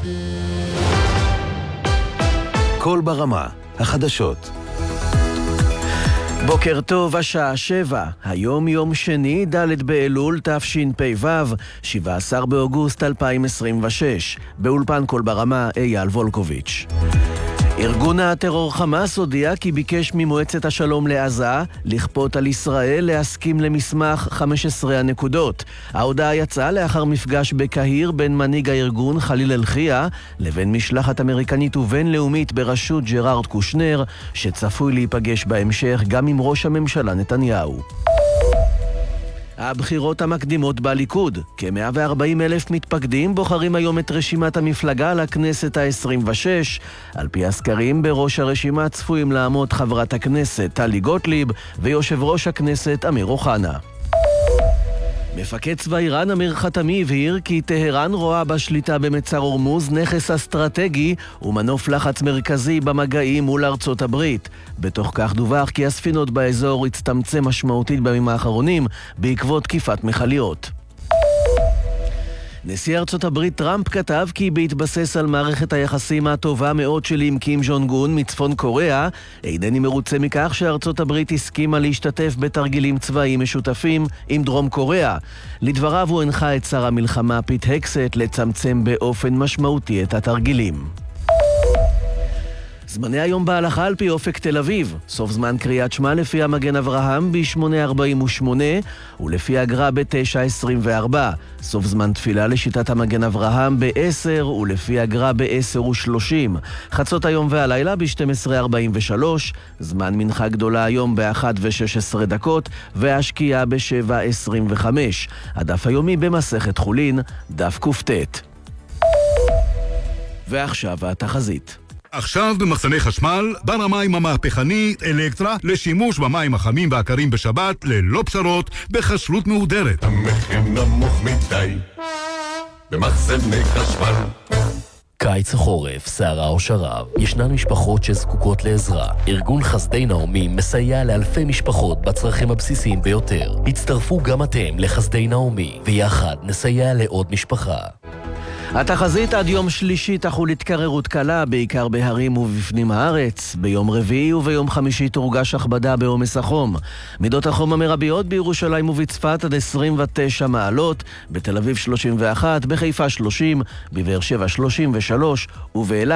קול ברמה, החדשות. בוקר טוב, השעה 7. היום יום שני, ד' באלול תשפ"ו, 17 באוגוסט 2026. באולפן קול ברמה, אייל וולקוביץ'. ארגון הטרור חמאס הודיע כי ביקש ממועצת השלום לעזה לכפות על ישראל להסכים למסמך 15 הנקודות. ההודעה יצאה לאחר מפגש בקהיר בין מנהיג הארגון חליל אל-חיה לבין משלחת אמריקנית ובינלאומית בראשות ג'רארד קושנר, שצפוי להיפגש בהמשך גם עם ראש הממשלה נתניהו. הבחירות המקדימות בליכוד. כ-140,000 מתפקדים בוחרים היום את רשימת המפלגה לכנסת ה-26. על פי הסקרים, בראש הרשימה צפויים לעמוד חברת הכנסת טלי גוטליב ויושב ראש הכנסת אמיר אוחנה. מפקד צבא איראן אמיר חתמי הבהיר כי טהרן רואה בשליטה במצר הורמוז נכס אסטרטגי ומנוף לחץ מרכזי במגעים מול ארצות הברית. בתוך כך דווח כי הספינות באזור הצטמצם משמעותית בימים האחרונים בעקבות תקיפת מכליות. נשיא ארצות הברית טראמפ כתב כי בהתבסס על מערכת היחסים הטובה מאוד שלי עם קים ז'ונג און מצפון קוריאה, אינני מרוצה מכך שארצות הברית הסכימה להשתתף בתרגילים צבאיים משותפים עם דרום קוריאה. לדבריו הוא הנחה את שר המלחמה פיט הקסט לצמצם באופן משמעותי את התרגילים. זמני היום בהלכה על פי אופק תל אביב. סוף זמן קריאת שמע לפי המגן אברהם ב-8:48 ולפי הגר"א ב-9:24. סוף זמן תפילה לשיטת המגן אברהם ב-10 ולפי הגר"א ב-10:30. חצות היום והלילה ב-12:43. זמן מנחה גדולה היום ב-1:16 והשקיעה ב-7:25. הדף היומי במסכת חולין, דף קופטט. ועכשיו התחזית. עכשיו במחסני חשמל, בר המים המהפכני אלקטרה לשימוש במים החמים והקרים בשבת ללא פשרות בחשלות מהודרת. המחיר נמוך מדי במחסני חשמל. קיץ החורף, סערה או שרב, ישנן משפחות שזקוקות לעזרה. ארגון חסדי נעמי מסייע לאלפי משפחות בצרכים הבסיסיים ביותר. הצטרפו גם אתם לחסדי נעמי, ויחד נסייע לעוד משפחה. התחזית עד יום שלישי תחול התקררות קלה, בעיקר בהרים ובפנים הארץ. ביום רביעי וביום חמישי תורגש הכבדה בעומס החום. מידות החום המרביות בירושלים ובצפת עד 29 מעלות, בתל אביב 31, בחיפה 30, בבאר שבע 33 ובאילת